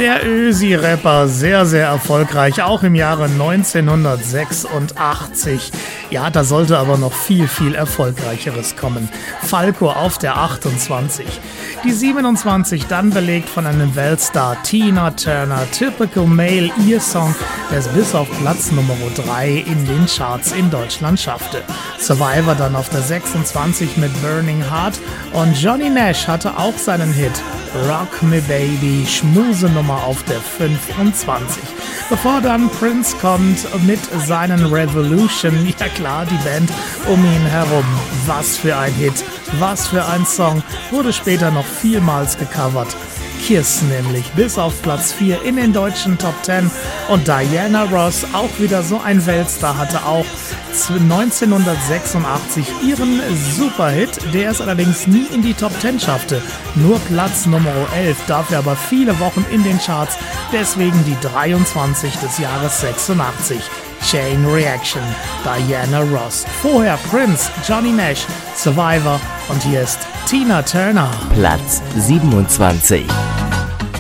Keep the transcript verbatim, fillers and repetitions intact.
Der Ösi-Rapper, sehr, sehr erfolgreich, auch im Jahre neunzehnhundertsechsundachtzig. Ja, da sollte aber noch viel, viel Erfolgreicheres kommen. Falco auf der achtundzwanzig. Die siebenundzwanzig dann belegt von einem Weltstar, Tina Turner, Typical Male, ihr Song, der es bis auf Platz Nummer drei in den Charts in Deutschland schaffte. Survivor dann auf der sechsundzwanzig mit Burning Heart und Johnny Nash hatte auch seinen Hit Rock Me Baby, Schmuse Nummer auf der fünfundzwanzig. Bevor dann Prince kommt mit seinen Revolution, ja klar, die Band um ihn herum. Was für ein Hit, was für ein Song, wurde später noch vielmals gecovert. Kiss nämlich, bis auf Platz vier in den deutschen Top zehn. Und Diana Ross, auch wieder so ein Weltstar, hatte auch neunzehnhundertsechsundachtzig ihren Superhit, der es allerdings nie in die Top zehn schaffte. Nur Platz Nummer elf, dafür aber viele Wochen in den Charts, deswegen die dreiundzwanzig des Jahres sechsundachtzig. Chain Reaction, Diana Ross. Vorher Prince, Johnny Nash, Survivor und hier ist Tina Turner. Platz siebenundzwanzig.